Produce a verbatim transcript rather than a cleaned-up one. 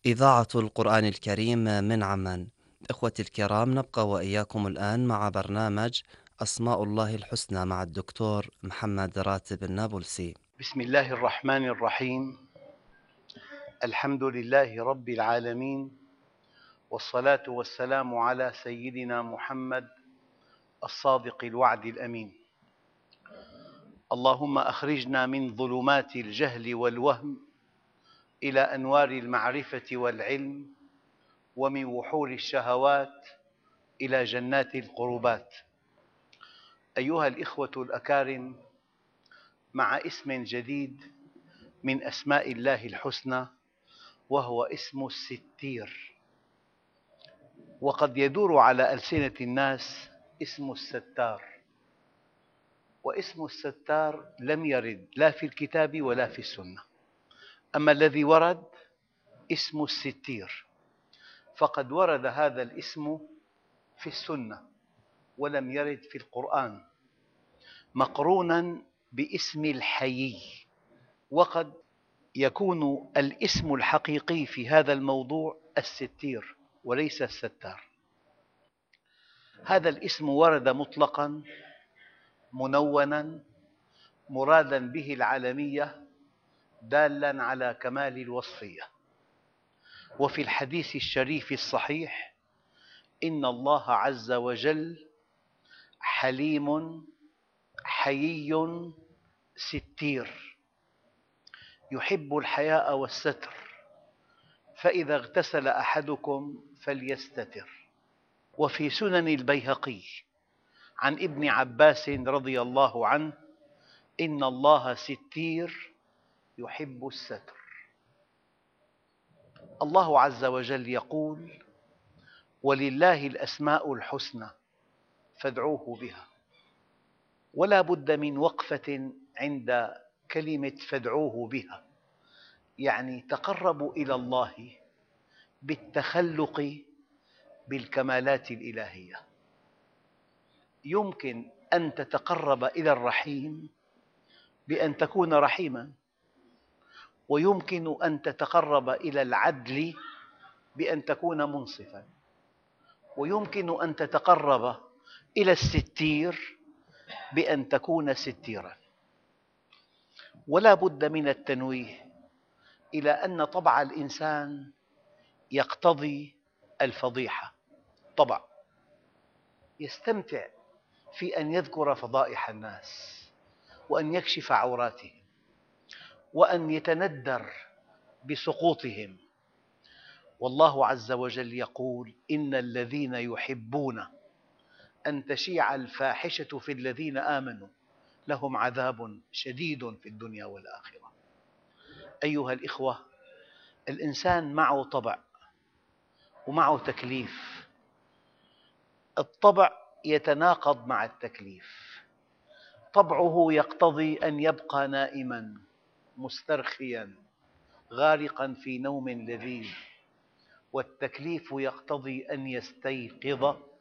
إذاعة القرآن الكريم من عمان. إخوتي الكرام، نبقى وإياكم الآن مع برنامج أسماء الله الحسنى مع الدكتور محمد راتب النابلسي. بسم الله الرحمن الرحيم. الحمد لله رب العالمين، والصلاة والسلام على سيدنا محمد الصادق الوعد الأمين. اللهم أخرجنا من ظلمات الجهل والوهم إلى أنوار المعرفة والعلم، ومن وحول الشهوات إلى جنات القربات. أيها الإخوة الأكارم، مع اسم جديد من أسماء الله الحسنى، وهو اسم الستير. وقد يدور على ألسنة الناس اسم الستار، واسم الستار لم يرد لا في الكتاب ولا في السنة. أما الذي ورد اسم الستير، فقد ورد هذا الاسم في السنة ولم يرد في القرآن، مقرونا باسم الحيي. وقد يكون الاسم الحقيقي في هذا الموضوع الستير وليس الستار. هذا الاسم ورد مطلقاً منونا مرادا به العالمية، دالا على كمال الوصفية. وفي الحديث الشريف الصحيح: إن الله عز وجل حليم حيي ستير، يحب الحياء والستر، فإذا اغتسل أحدكم فليستتر. وفي سنن البيهقي عن ابن عباس رضي الله عنه: إن الله ستير يحب الستر. الله عز وجل يقول: ولله الأسماء الحسنى فادعوه بها. ولا بد من وقفة عند كلمة فادعوه بها، يعني تقربوا إلى الله بالتخلق بالكمالات الإلهية. يمكن أن تتقرب إلى الرحيم بأن تكون رحيماً، ويمكن أن تتقرب إلى العدل بأن تكون منصفاً، ويمكن أن تتقرب إلى الستير بأن تكون ستيراً. ولا بد من التنويه إلى أن طبع الإنسان يقتضي الفضيحة. طبع يستمتع في أن يذكر فضائح الناس، وأن يكشف عوراتهم، وأن يتندر بسقوطهم. والله عز وجل يقول: إن الذين يحبون أن تشيع الفاحشة في الذين آمنوا لهم عذاب شديد في الدنيا والآخرة. أيها الإخوة، الإنسان معه طبع ومعه تكليف. الطبع يتناقض مع التكليف. طبعه يقتضي أن يبقى نائماً مسترخياً غارقاً في نوم لذيذ، والتكليف يقتضي أن يستيقظ